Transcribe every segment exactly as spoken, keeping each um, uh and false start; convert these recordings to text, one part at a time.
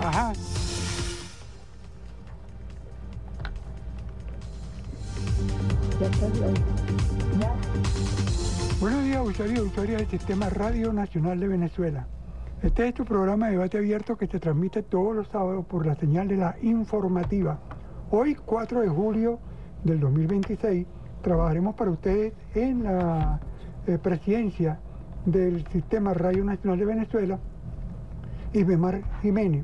Ajá. Buenos días, usuarios y usuarias del Sistema Radio Nacional de Venezuela. Este es tu programa de debate abierto que se transmite todos los sábados por la señal de la informativa. Hoy, cuatro de julio del dos mil veintiséis, trabajaremos para ustedes en la eh, presidencia del Sistema Radio Nacional de Venezuela, Isbemar Jiménez.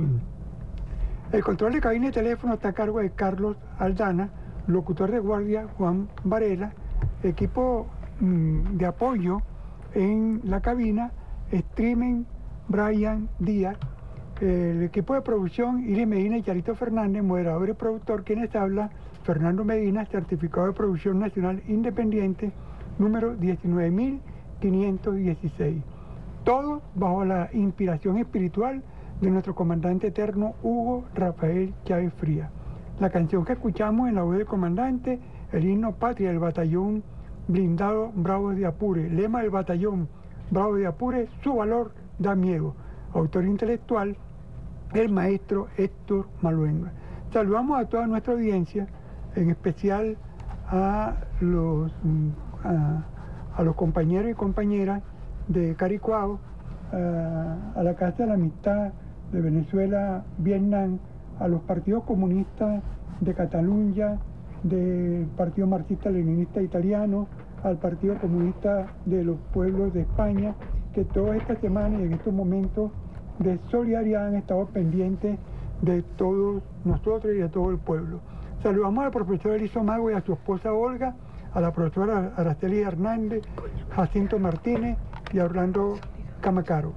El control de cabina y teléfono está a cargo de Carlos Aldana, locutor de guardia Juan Varela, equipo mmm, de apoyo en la cabina, streaming Brian Díaz, el equipo de producción Iris Medina y Charito Fernández, moderador y productor, quienes habla Fernando Medina, certificado de producción nacional independiente número diecinueve mil quinientos dieciséis. Todo bajo la inspiración espiritual de nuestro comandante eterno Hugo Rafael Chávez Frías. La canción que escuchamos en la voz del comandante, el himno patria del batallón blindado Bravos de Apure, lema del batallón Bravos de Apure, su valor da miedo. Autor intelectual, el maestro Héctor Maluenga. Saludamos a toda nuestra audiencia, en especial a los, a, a los compañeros y compañeras de Caricuao, a, a la Casa de la Amistad de Venezuela-Vietnam, a los partidos comunistas de Cataluña, del Partido Marxista-Leninista Italiano, al Partido Comunista de los Pueblos de España, que toda esta semana y en estos momentos de solidaridad han estado pendientes de todos nosotros y de todo el pueblo. Saludamos al profesor Eliso Mago y a su esposa Olga, a la profesora Araceli Hernández, Jacinto Martínez y a Orlando Camacaro,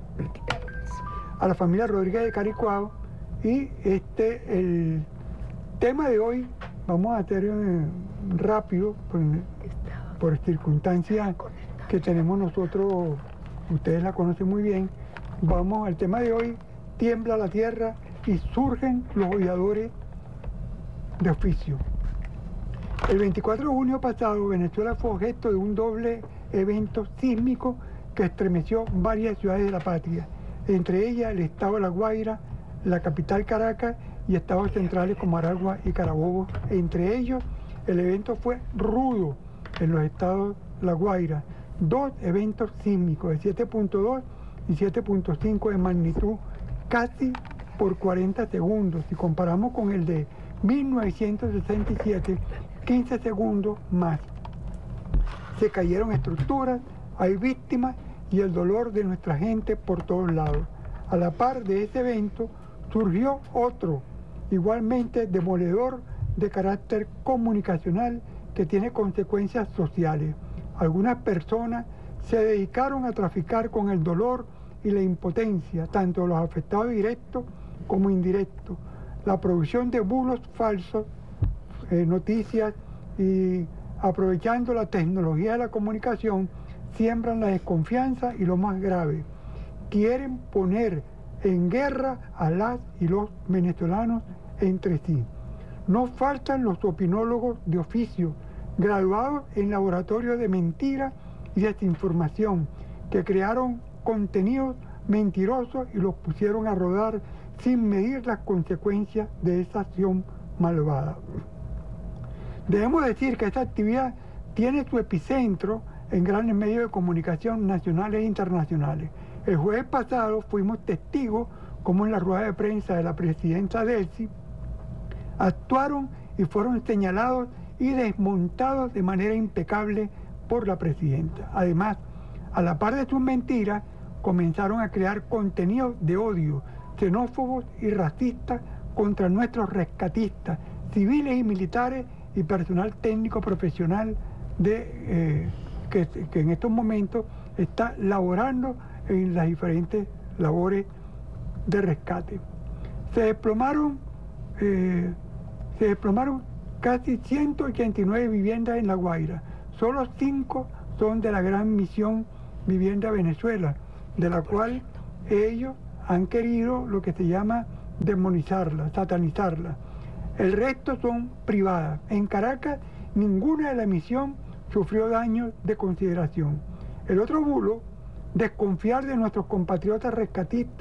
a la familia Rodríguez de Caricuao. Y este, el tema de hoy, vamos a hacer eh, rápido, por, por circunstancias que tenemos nosotros, ustedes la conocen muy bien. Vamos al tema de hoy: tiembla la tierra y surgen los odiadores de oficio. El veinticuatro de junio pasado, Venezuela fue objeto de un doble evento sísmico que estremeció varias ciudades de la patria, entre ellas el estado de La Guaira, la capital Caracas y estados centrales como Aragua y Carabobo. Entre ellos, el evento fue rudo en los estados La Guaira. Dos eventos sísmicos de siete punto dos y siete punto cinco de magnitud, casi por cuarenta segundos. Si comparamos con el de mil novecientos sesenta y siete, quince segundos más. Se cayeron estructuras, hay víctimas y el dolor de nuestra gente por todos lados. A la par de ese evento, surgió otro, igualmente demoledor, de carácter comunicacional, que tiene consecuencias sociales. Algunas personas se dedicaron a traficar con el dolor y la impotencia, tanto de los afectados directos como indirectos. La producción de bulos falsos, eh, noticias, y aprovechando la tecnología de la comunicación, siembran la desconfianza y lo más grave, quieren poner en guerra a las y los venezolanos entre sí. No faltan los opinólogos de oficio, graduados en laboratorios de mentira y desinformación, que crearon contenidos mentirosos y los pusieron a rodar sin medir las consecuencias de esa acción malvada. Debemos decir que esta actividad tiene su epicentro en grandes medios de comunicación nacionales e internacionales. El jueves pasado fuimos testigos como en la rueda de prensa de la presidenta Delcy actuaron y fueron señalados y desmontados de manera impecable por la presidenta. Además, a la par de sus mentiras, comenzaron a crear contenidos de odio, xenófobos y racistas contra nuestros rescatistas, civiles y militares y personal técnico profesional de, eh, que, que en estos momentos está laborando en las diferentes labores de rescate. Se desplomaron, eh, se desplomaron casi ciento ochenta y nueve viviendas en La Guaira. Solo cinco son de la gran misión Vivienda Venezuela, de la cual ellos han querido lo que se llama demonizarla, satanizarla. El resto son privadas. En Caracas, ninguna de la misión sufrió daños de consideración. El otro bulo, desconfiar de nuestros compatriotas rescatistas,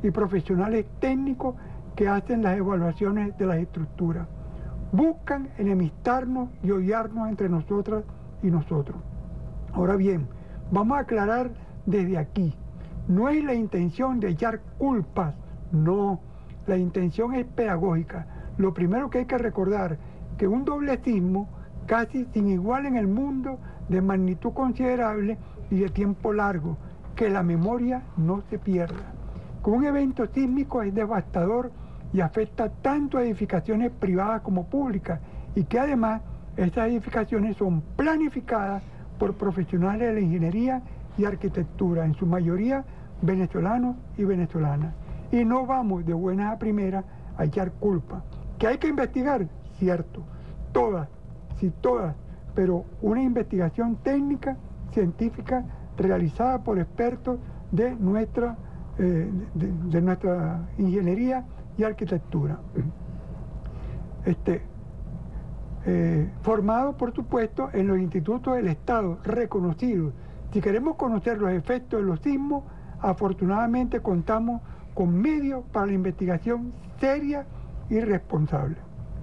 y profesionales técnicos que hacen las evaluaciones de las estructuras. Buscan enemistarnos y odiarnos entre nosotras y nosotros. Ahora bien, vamos a aclarar desde aquí, no es la intención de echar culpas, no, la intención es pedagógica. Lo primero que hay que recordar, que un doble sismo casi sin igual en el mundo, de magnitud considerable y de tiempo largo, que la memoria no se pierda. Que un evento sísmico es devastador y afecta tanto a edificaciones privadas como públicas, y que además estas edificaciones son planificadas por profesionales de la ingeniería y arquitectura, en su mayoría venezolanos y venezolanas. Y no vamos de buenas a primeras a echar culpa. ¿Que hay que investigar? Cierto, todas, sí todas, pero una investigación técnica, científica, realizada por expertos de nuestra, eh, de, de nuestra ingeniería y arquitectura. Este, eh, formado, por supuesto, en los institutos del Estado, reconocidos. Si queremos conocer los efectos de los sismos, afortunadamente contamos con medios para la investigación seria y responsable.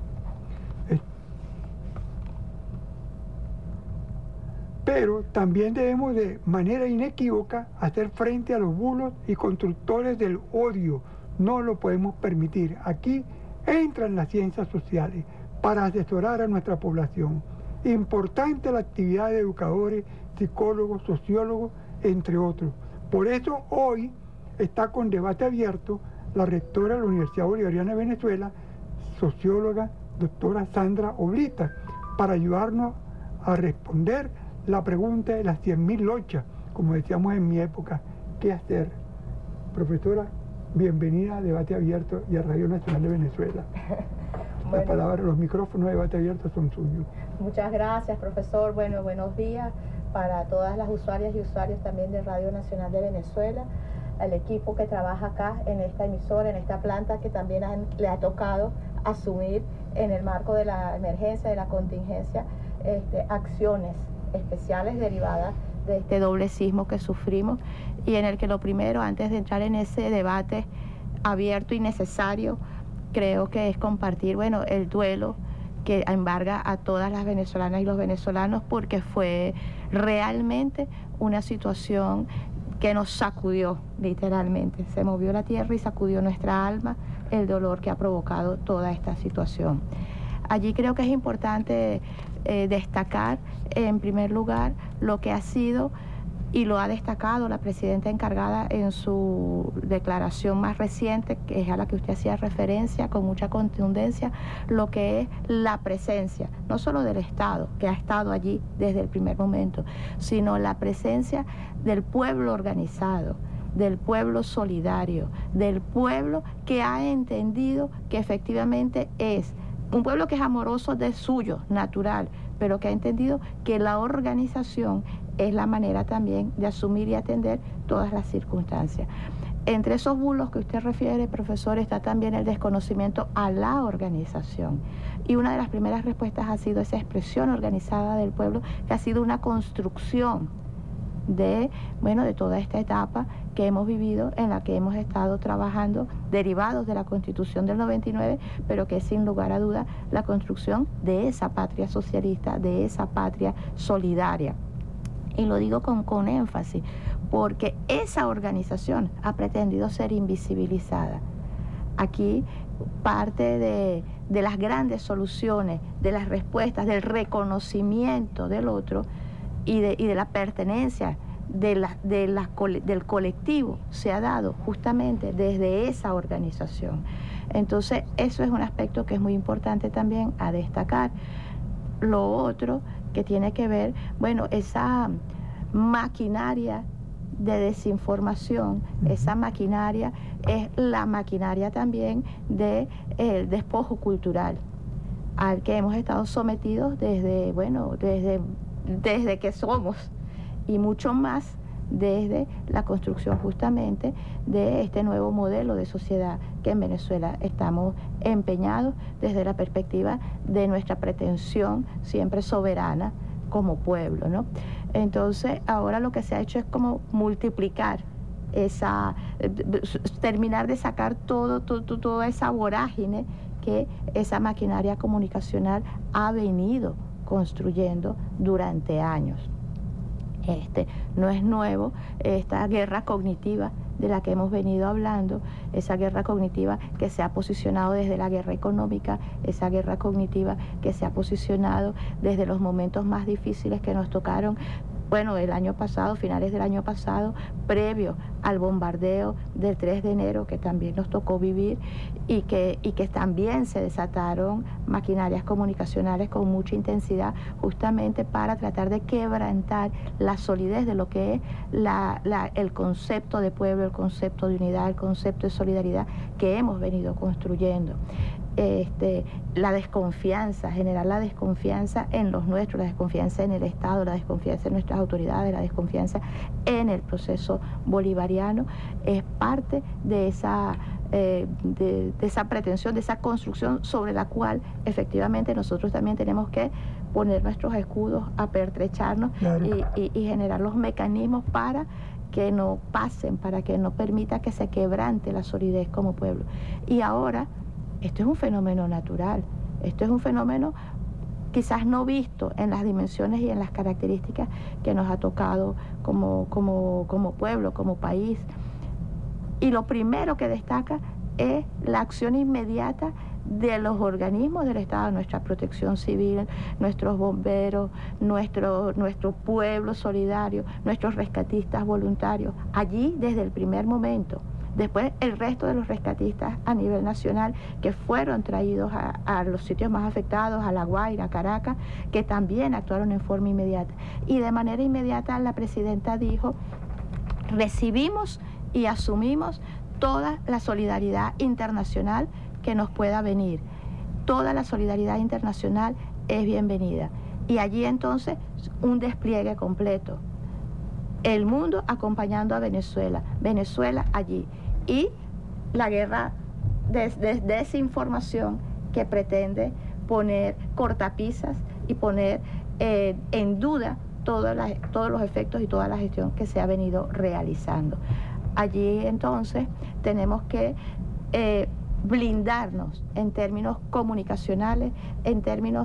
Pero también debemos de manera inequívoca hacer frente a los bulos y constructores del odio. No lo podemos permitir. Aquí entran las ciencias sociales para asesorar a nuestra población. Importante la actividad de educadores, psicólogos, sociólogos, entre otros. Por eso hoy está con debate abierto la rectora de la Universidad Bolivariana de Venezuela, socióloga doctora Sandra Oblita, para ayudarnos a responder la pregunta de las cien mil lochas, como decíamos en mi época, ¿qué hacer? Profesora, bienvenida a Debate Abierto y a Radio Nacional de Venezuela. Bueno, la palabra, los micrófonos de Debate Abierto son suyos. Muchas gracias, profesor. Bueno, buenos días para todas las usuarias y usuarios también de Radio Nacional de Venezuela, al equipo que trabaja acá en esta emisora, en esta planta que también han, le ha tocado asumir en el marco de la emergencia, de la contingencia, este, acciones especiales derivadas de este doble sismo que sufrimos, y en el que lo primero, antes de entrar en ese debate abierto y necesario, creo que es compartir, bueno, el duelo que embarga a todas las venezolanas y los venezolanos, porque fue realmente una situación que nos sacudió, literalmente. Se movió la tierra y sacudió nuestra alma el dolor que ha provocado toda esta situación. Allí creo que es importante eh, destacar, en primer lugar, lo que ha sido, y lo ha destacado la presidenta encargada en su declaración más reciente, que es a la que usted hacía referencia con mucha contundencia, lo que es la presencia, no solo del Estado, que ha estado allí desde el primer momento, sino la presencia del pueblo organizado, del pueblo solidario, del pueblo que ha entendido que efectivamente es un pueblo que es amoroso de suyo, natural, pero que ha entendido que la organización es la manera también de asumir y atender todas las circunstancias. Entre esos bulos que usted refiere, profesor, está también el desconocimiento a la organización. Y una de las primeras respuestas ha sido esa expresión organizada del pueblo, que ha sido una construcción de, bueno, de toda esta etapa que hemos vivido, en la que hemos estado trabajando, derivados de la Constitución del noventa y nueve, pero que es sin lugar a duda la construcción de esa patria socialista, de esa patria solidaria. Y lo digo con, con énfasis, porque esa organización ha pretendido ser invisibilizada. Aquí parte de, de las grandes soluciones, de las respuestas, del reconocimiento del otro y de, y de la pertenencia de la, de la, del colectivo se ha dado justamente desde esa organización. Entonces, eso es un aspecto que es muy importante también a destacar. Lo otro que tiene que ver, bueno, esa maquinaria de desinformación, uh-huh. Esa maquinaria es la maquinaria también del de, despojo cultural al que hemos estado sometidos desde, bueno, desde, desde que somos, y mucho más desde la construcción justamente de este nuevo modelo de sociedad que en Venezuela estamos empeñados desde la perspectiva de nuestra pretensión siempre soberana como pueblo, ¿no? Entonces, ahora lo que se ha hecho es como multiplicar esa, terminar de sacar todo, todo, toda esa vorágine que esa maquinaria comunicacional ha venido construyendo durante años. Este, no es nuevo esta guerra cognitiva de la que hemos venido hablando, esa guerra cognitiva que se ha posicionado desde la guerra económica, esa guerra cognitiva que se ha posicionado desde los momentos más difíciles que nos tocaron, bueno, el año pasado, finales del año pasado, previo al bombardeo del tres de enero que también nos tocó vivir y que, y que también se desataron maquinarias comunicacionales con mucha intensidad justamente para tratar de quebrantar la solidez de lo que es la, la, el concepto de pueblo, el concepto de unidad, el concepto de solidaridad que hemos venido construyendo. Este, la desconfianza, generar la desconfianza en los nuestros, la desconfianza en el Estado, la desconfianza en nuestras autoridades, la desconfianza en el proceso bolivariano, es parte de esa, eh, de, de esa pretensión, de esa construcción sobre la cual efectivamente nosotros también tenemos que poner nuestros escudos, apertrecharnos claro. y, y, y generar los mecanismos para que no pasen, para que no permita que se quebrante la solidez como pueblo. Y ahora, esto es un fenómeno natural, esto es un fenómeno quizás no visto en las dimensiones y en las características que nos ha tocado como, como, como pueblo, como país. Y lo primero que destaca es la acción inmediata de los organismos del Estado, nuestra protección civil, nuestros bomberos, nuestro, nuestro pueblo solidario, nuestros rescatistas voluntarios, allí desde el primer momento. Después el resto de los rescatistas a nivel nacional que fueron traídos a, a los sitios más afectados, a La Guaira, a Caracas, que también actuaron en forma inmediata. Y de manera inmediata la presidenta dijo, recibimos y asumimos toda la solidaridad internacional que nos pueda venir. Toda la solidaridad internacional es bienvenida. Y allí entonces un despliegue completo. El mundo acompañando a Venezuela, Venezuela allí. Y la guerra de, de, de desinformación que pretende poner cortapisas y poner eh, en duda toda la, todos los efectos y toda la gestión que se ha venido realizando. Allí entonces tenemos que eh, blindarnos en términos comunicacionales, en términos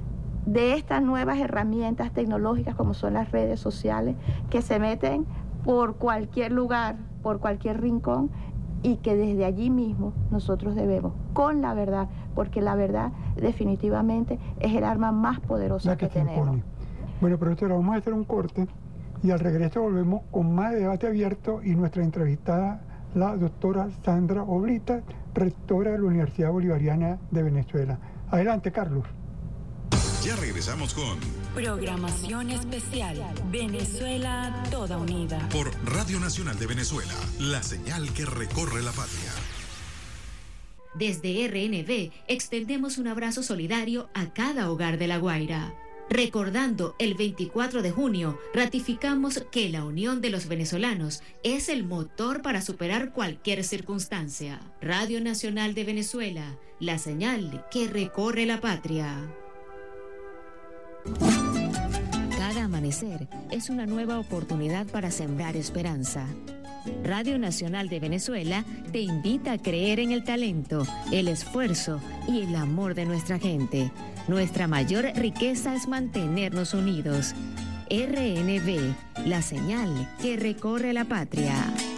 de estas nuevas herramientas tecnológicas como son las redes sociales que se meten por cualquier lugar, por cualquier rincón y que desde allí mismo nosotros debemos, con la verdad, porque la verdad definitivamente es el arma más poderosa que, que tenemos. Impone. Bueno, profesora, vamos a hacer un corte y al regreso volvemos con más debate abierto y nuestra entrevistada, la doctora Sandra Oblita, rectora de la Universidad Bolivariana de Venezuela. Adelante, Carlos. Ya regresamos con programación especial Venezuela Toda Unida por Radio Nacional de Venezuela, la señal que recorre la patria. Desde R N V extendemos un abrazo solidario a cada hogar de La Guaira. Recordando el veinticuatro de junio, ratificamos que la unión de los venezolanos es el motor para superar cualquier circunstancia. Radio Nacional de Venezuela, la señal que recorre la patria. Cada amanecer es una nueva oportunidad para sembrar esperanza. Radio Nacional de Venezuela te invita a creer en el talento, el esfuerzo y el amor de nuestra gente. Nuestra mayor riqueza es mantenernos unidos. R N V, la señal que recorre la patria.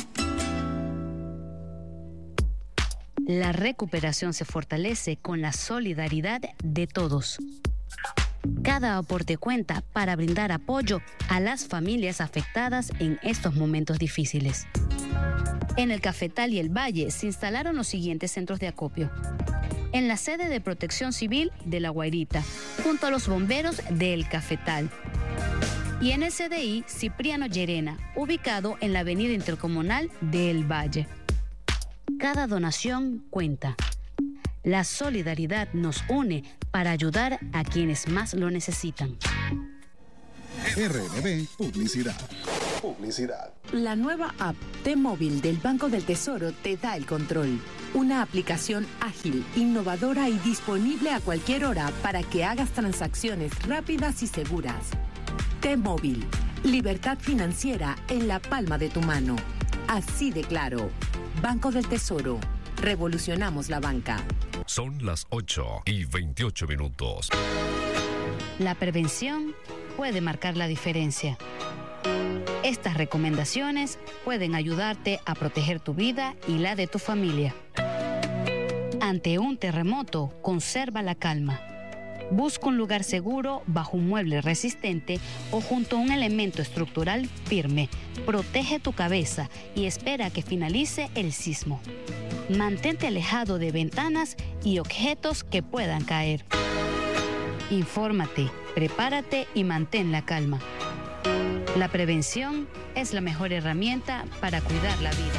La recuperación se fortalece con la solidaridad de todos. Cada aporte cuenta para brindar apoyo a las familias afectadas en estos momentos difíciles. En el Cafetal y el Valle se instalaron los siguientes centros de acopio. En la sede de Protección Civil de La Guairita, junto a los bomberos de El Cafetal. Y en el C D I Cipriano Llerena, ubicado en la avenida intercomunal de El Valle. Cada donación cuenta. La solidaridad nos une para ayudar a quienes más lo necesitan. R N V Publicidad. Publicidad. La nueva app T-Móvil del Banco del Tesoro te da el control. Una aplicación ágil, innovadora y disponible a cualquier hora para que hagas transacciones rápidas y seguras. T-Móvil. Libertad financiera en la palma de tu mano. así de claro. Banco del Tesoro. Revolucionamos la banca. Son las ocho y veintiocho minutos. La prevención puede marcar la diferencia. Estas recomendaciones pueden ayudarte a proteger tu vida y la de tu familia. Ante un terremoto, conserva la calma. Busca un lugar seguro bajo un mueble resistente o junto a un elemento estructural firme. Protege tu cabeza y espera a que finalice el sismo. Mantente alejado de ventanas y objetos que puedan caer. Infórmate, prepárate y mantén la calma. La prevención es la mejor herramienta para cuidar la vida.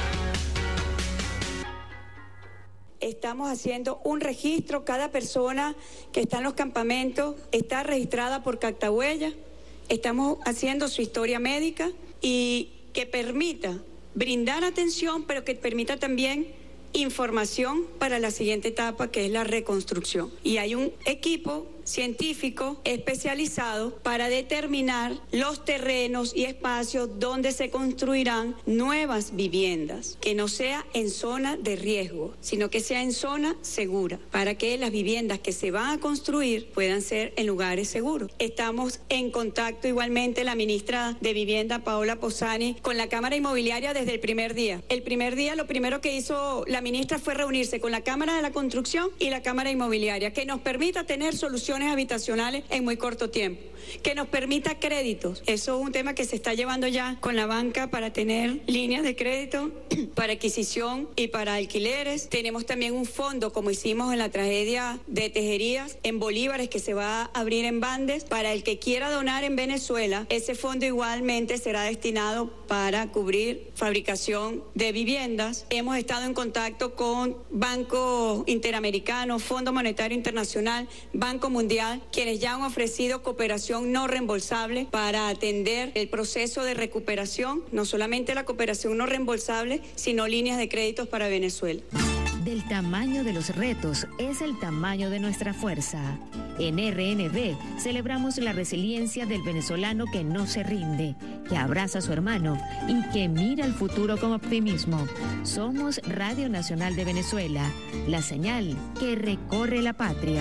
Estamos haciendo un registro. Cada persona que está en los campamentos está registrada por Cactahuella. Estamos haciendo su historia médica y que permita brindar atención, pero que permita también información para la siguiente etapa, que es la reconstrucción. Y hay un equipo científico especializado para determinar los terrenos y espacios donde se construirán nuevas viviendas, que no sea en zona de riesgo, sino que sea en zona segura, para que las viviendas que se van a construir puedan ser en lugares seguros. Estamos en contacto igualmente la ministra de Vivienda, Paola Posani, con la Cámara Inmobiliaria desde el primer día. El primer día lo primero que hizo la ministra fue reunirse con la Cámara de la Construcción y la Cámara Inmobiliaria, que nos permita tener soluciones habitacionales en muy corto tiempo, que nos permita créditos. Eso es un tema que se está llevando ya con la banca para tener líneas de crédito para adquisición y para alquileres. Tenemos también un fondo, como hicimos en la tragedia de Tejerías, en bolívares, que se va a abrir en Bandes. Para el que quiera donar en Venezuela, ese fondo igualmente será destinado para cubrir fabricación de viviendas. Hemos estado en contacto con Banco Interamericano, Fondo Monetario Internacional, Banco Mundial, quienes ya han ofrecido cooperación no reembolsable para atender el proceso de recuperación, no solamente la cooperación no reembolsable, sino líneas de créditos para Venezuela. Del tamaño de los retos es el tamaño de nuestra fuerza. En R N B celebramos la resiliencia del venezolano que no se rinde, que abraza a su hermano y que mira el futuro con optimismo. Somos Radio Nacional de Venezuela, la señal que recorre la patria.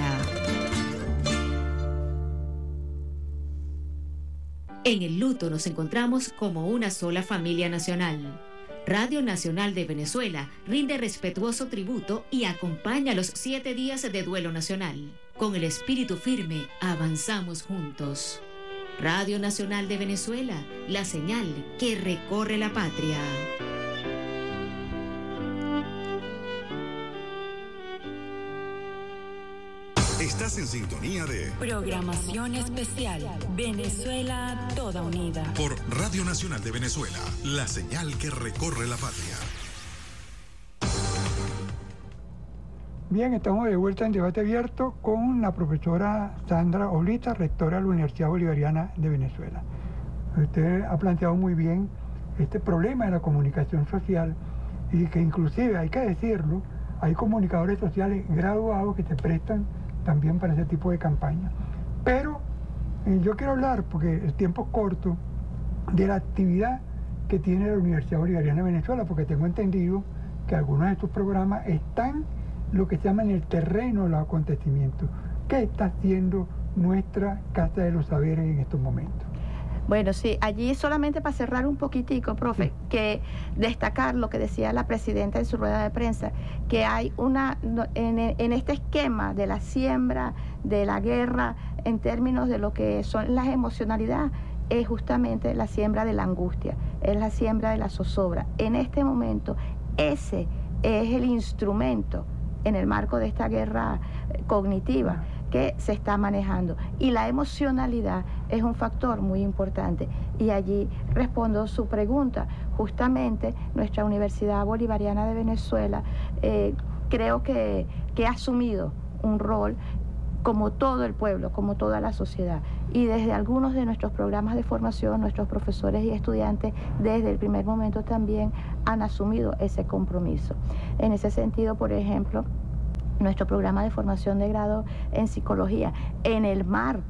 En el luto nos encontramos como una sola familia nacional. Radio Nacional de Venezuela rinde respetuoso tributo y acompaña los siete días de duelo nacional. Con el espíritu firme, avanzamos juntos. Radio Nacional de Venezuela, la señal que recorre la patria. Estás en sintonía de Programación Especial Venezuela Toda Unida por Radio Nacional de Venezuela, la señal que recorre la patria. Bien, estamos de vuelta en debate abierto con la profesora Sandra Oblita, rectora de la Universidad Bolivariana de Venezuela. Usted ha planteado muy bien este problema de la comunicación social y que inclusive, hay que decirlo, hay comunicadores sociales graduados que se prestan también para ese tipo de campaña. Pero eh, yo quiero hablar, porque el tiempo es corto, de la actividad que tiene la Universidad Bolivariana de Venezuela, porque tengo entendido que algunos de estos programas están lo que se llama en el terreno de los acontecimientos. ¿Qué está haciendo nuestra Casa de los Saberes en estos momentos? Bueno, sí, allí solamente para cerrar un poquitico, profe, sí, que destacar lo que decía la presidenta en su rueda de prensa, que hay una, en, en este esquema de la siembra, de la guerra, en términos de lo que son las emocionalidades, es justamente la siembra de la angustia, es la siembra de la zozobra. En este momento, ese es el instrumento en el marco de esta guerra cognitiva que se está manejando. Y la emocionalidad es un factor muy importante. Y allí respondo su pregunta. Justamente nuestra Universidad Bolivariana de Venezuela eh, creo que, que ha asumido un rol como todo el pueblo, como toda la sociedad. Y desde algunos de nuestros programas de formación, nuestros profesores y estudiantes, desde el primer momento también han asumido ese compromiso. En ese sentido, por ejemplo, nuestro programa de formación de grado en psicología, en el marco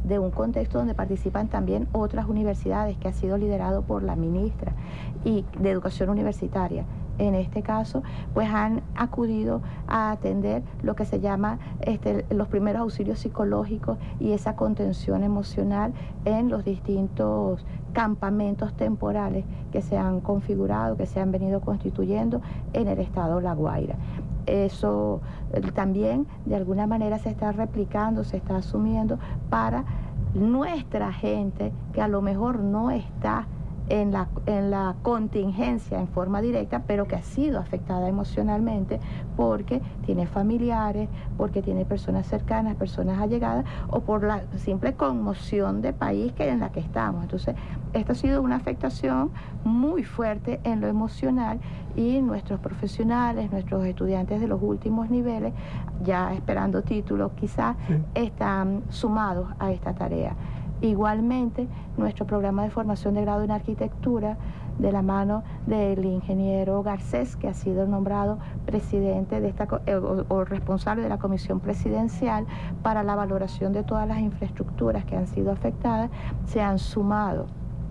de un contexto donde participan también otras universidades, que ha sido liderado por la ministra y de Educación Universitaria. En este caso, pues han acudido a atender lo que se llama este, los primeros auxilios psicológicos y esa contención emocional en los distintos campamentos temporales que se han configurado, que se han venido constituyendo en el estado La Guaira. Eso también de alguna manera se está replicando, se está asumiendo para nuestra gente que a lo mejor no está en la, en la contingencia en forma directa, pero que ha sido afectada emocionalmente porque tiene familiares, porque tiene personas cercanas, personas allegadas, o por la simple conmoción de país que en la que estamos. Entonces, esta ha sido una afectación muy fuerte en lo emocional, y nuestros profesionales, nuestros estudiantes de los últimos niveles, ya esperando títulos quizás, sí, están sumados a esta tarea. Igualmente, nuestro programa de formación de grado en arquitectura, de la mano del ingeniero Garcés, que ha sido nombrado presidente de esta, eh, o, o responsable de la comisión presidencial para la valoración de todas las infraestructuras que han sido afectadas, se han sumado.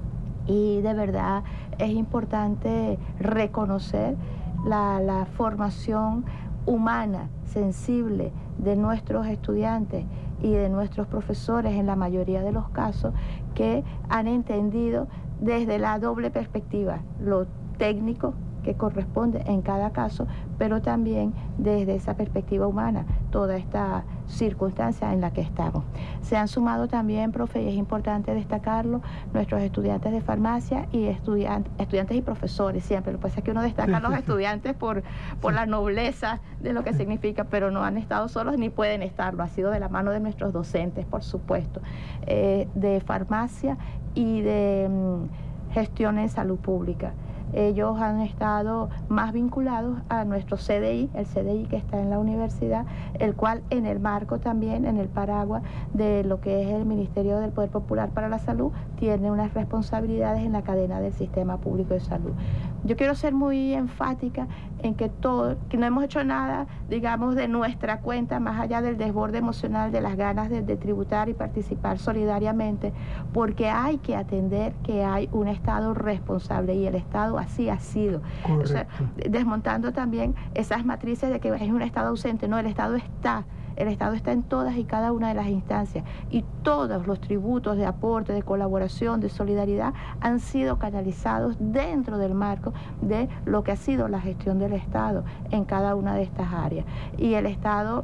Y de verdad es importante reconocer la, la formación humana, sensible de nuestros estudiantes y de nuestros profesores en la mayoría de los casos, que han entendido desde la doble perspectiva, lo técnico que corresponde en cada caso, pero también desde esa perspectiva humana, toda esta circunstancia en la que estamos. Se han sumado también, profe, y es importante destacarlo, nuestros estudiantes de farmacia y estudiantes, estudiantes y profesores siempre. Lo que pasa es que uno destaca a los estudiantes por, por la nobleza de lo que significa, pero no han estado solos ni pueden estarlo. Ha sido de la mano de nuestros docentes, por supuesto, eh, de farmacia y de mm, gestión en salud pública. Ellos han estado más vinculados a nuestro C D I, el C D I que está en la universidad, el cual en el marco también, en el paraguas de lo que es el Ministerio del Poder Popular para la Salud, tiene unas responsabilidades en la cadena del sistema público de salud. Yo quiero ser muy enfática en que todo, que no hemos hecho nada, digamos, de nuestra cuenta, más allá del desborde emocional, de las ganas de, de tributar y participar solidariamente, porque hay que atender que hay un Estado responsable, y el Estado así ha sido. O sea, desmontando también esas matrices de que es un Estado ausente. No, el Estado está. El Estado está en todas y cada una de las instancias, y todos los tributos de aporte, de colaboración, de solidaridad han sido canalizados dentro del marco de lo que ha sido la gestión del Estado en cada una de estas áreas. Y el Estado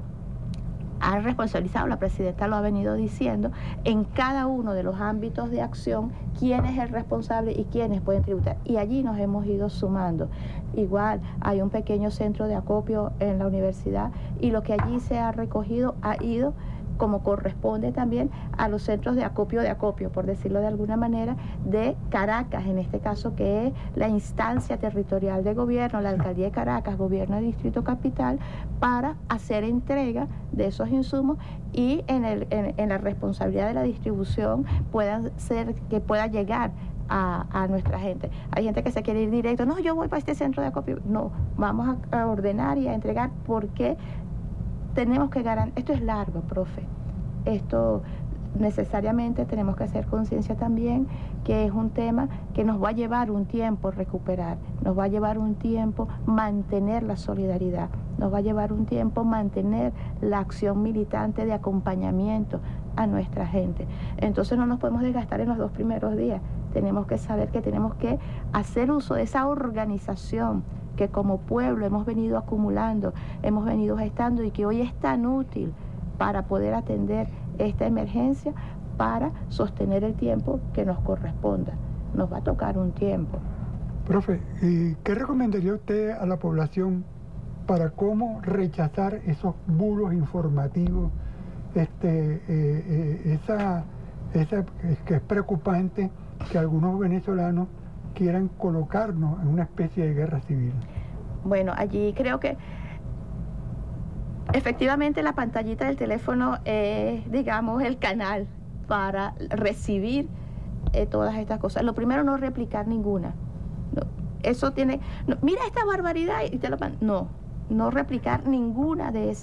ha responsabilizado, la presidenta lo ha venido diciendo, en cada uno de los ámbitos de acción quién es el responsable y quiénes pueden tributar. Y allí nos hemos ido sumando. Igual hay un pequeño centro de acopio en la universidad, y lo que allí se ha recogido ha ido como corresponde también a los centros de acopio de acopio, por decirlo de alguna manera, de Caracas, en este caso, que es la instancia territorial de gobierno, la Alcaldía de Caracas, Gobierno del Distrito Capital, para hacer entrega de esos insumos, y en, el, en, en la responsabilidad de la distribución puedan ser, que pueda llegar A, a nuestra gente. Hay gente que se quiere ir directo, no, yo voy para este centro de acopio. No, vamos a, a ordenar y a entregar, porque tenemos que garantizar. Esto es largo, profe. Esto necesariamente tenemos que hacer conciencia también que es un tema que nos va a llevar un tiempo recuperar, nos va a llevar un tiempo mantener la solidaridad, nos va a llevar un tiempo mantener la acción militante de acompañamiento a nuestra gente. Entonces no nos podemos desgastar en los dos primeros días. Tenemos que saber que tenemos que hacer uso de esa organización que como pueblo hemos venido acumulando, hemos venido gestando, y que hoy es tan útil para poder atender esta emergencia, para sostener el tiempo que nos corresponda. Nos va a tocar un tiempo. Profe, ¿y qué recomendaría usted a la población para cómo rechazar esos bulos informativos, este, eh, eh, esa, esa que es preocupante que algunos venezolanos quieran colocarnos en una especie de guerra civil? Bueno, allí creo que efectivamente la pantallita del teléfono es, digamos, el canal para recibir eh, todas estas cosas. Lo primero, no replicar ninguna. No, eso tiene... No, mira esta barbaridad y te lo... No, no replicar ninguna de esas.